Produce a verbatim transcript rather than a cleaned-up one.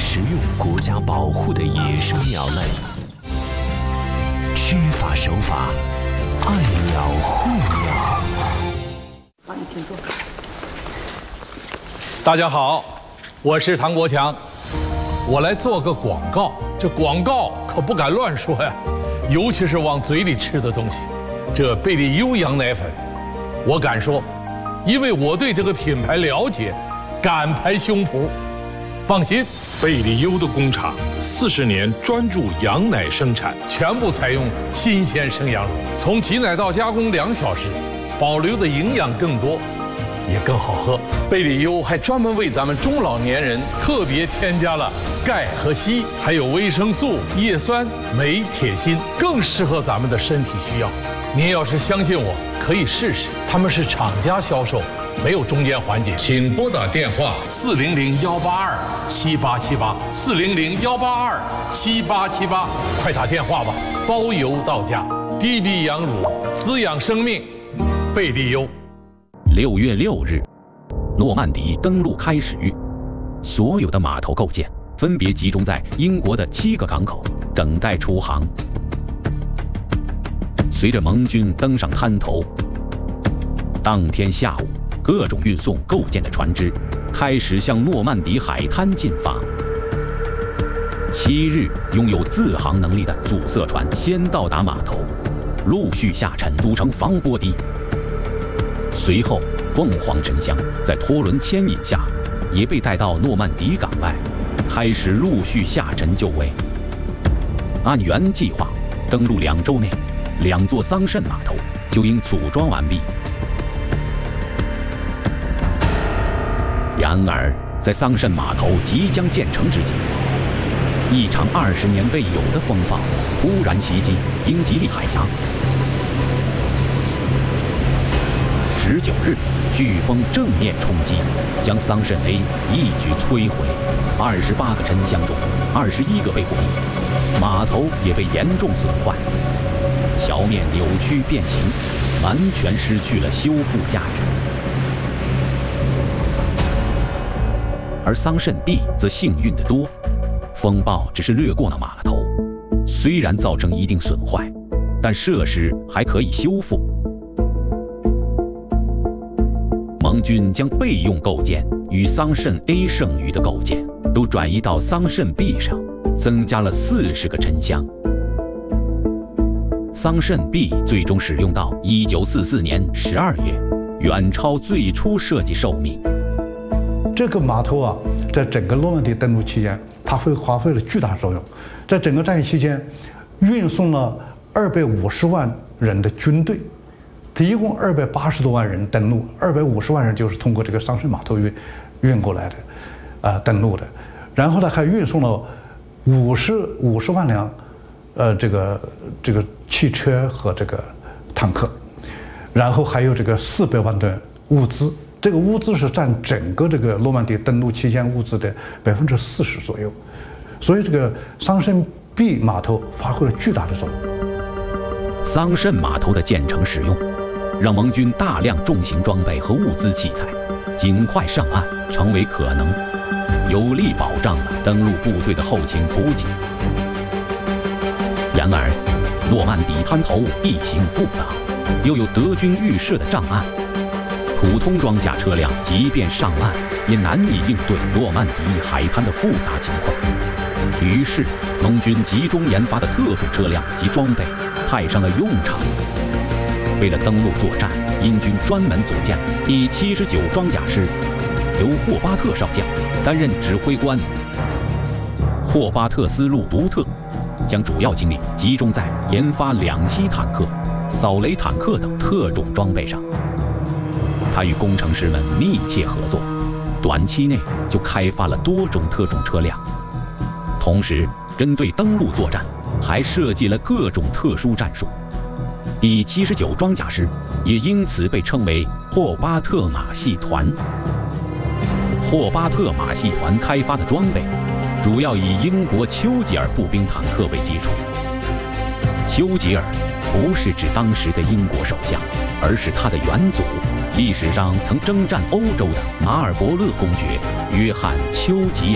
食用国家保护的野生鸟类，吃法手法，爱鸟护鸟。 好，你请坐。 大家好，我是唐国强，我来做个广告。这广告可不敢乱说呀，尤其是往嘴里吃的东西。这贝利优羊奶粉，我敢说，因为我对这个品牌了解，敢拍胸脯。放心， 贝利优的工厂四十年专注羊奶生产， 全部采用新鲜生羊乳，从挤奶到加工两小时，保留的营养更多，也更好喝。贝利优还专门为咱们中老年人特别添加了钙和硒，还有维生素、叶酸、镁、铁、锌，更适合咱们的身体需要。您要是相信我，可以试试。他们是厂家销售，没有中间环节。请拨打电话四零零幺八二七八七八四零零幺八二七八七八，快打电话吧，包邮到家。低低羊乳，滋养生命，贝利优。 六月六日，诺曼底登陆开始，所有的码头构件分别集中在英国的七个港口，等待出航。随着盟军登上滩头，当天下午，各种运送构件的船只开始向诺曼底海滩进发。七日，拥有自航能力的阻塞船先到达码头，陆续下沉，组成防波堤。随后，凤凰沉香在拖轮牵引下，也被带到诺曼底港外，开始陆续下沉就位。按原计划，登陆两周内，两座桑葚码头就应组装完毕。然而，在桑葚码头即将建成之际，一场二十年未有的风暴突然袭击英吉利海峡。十九日，飓风正面冲击，将桑葚 A 一举摧毁，二十八个沉箱中，二十一个被毁，码头也被严重损坏，桥面扭曲变形，完全失去了修复价值。而桑葚 B 则幸运得多，风暴只是掠过了码头，虽然造成一定损坏，但设施还可以修复。盟军将备用构件与桑葚 A 剩余的构件都转移到桑葚 B 上，增加了四十个沉箱。桑葚 B 最终使用到一九四四年十二月，远超最初设计寿命。 这个码头啊，在整个诺曼底登陆期间，它会发挥了巨大作用。在整个战役期间，运送了二百五十万人的军队，它一共二百八十多万人登陆，二百五十万人就是通过这个桑葚码头运运过来的，啊、呃，登陆的。然后呢，还运送了五十五十万辆，呃，这个这个汽车和这个坦克，然后还有这个四百万吨物资。这个物资是占整个这个诺曼底登陆期间物资的百分之四十左右，所以这个桑葚 B 码头发挥了巨大的作用。 桑葚码头的建成使用，让盟军大量重型装备和物资器材尽快上岸成为可能，有力保障了登陆部队的后勤补给。然而，诺曼底滩头地形复杂，又有德军预设的障碍。普通装甲车辆即便上岸，也难以应对诺曼底海滩的复杂情况。于是，盟军集中研发的特种车辆及装备派上了用场。为了登陆作战，英军专门组建第七十九装甲师，由霍巴特少将担任指挥官。霍巴特思路独特，将主要精力集中在研发两栖坦克、扫雷坦克等特种装备上。他与工程师们密切合作，短期内就开发了多种特种车辆。同时，针对登陆作战，还设计了各种特殊战术。第七十九装甲师也因此被称为霍巴特马戏团。霍巴特马戏团开发的装备主要以英国丘吉尔步兵坦克为基础。丘吉尔不是指当时的英国首相，而是他的元祖，历史上曾征战欧洲的马尔伯勒公爵约翰·丘吉尔。